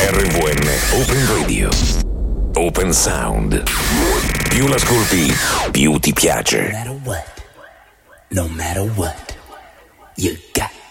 RVN Open Radio. Open Sound. Più l'ascolti, più ti piace. No matter what, you got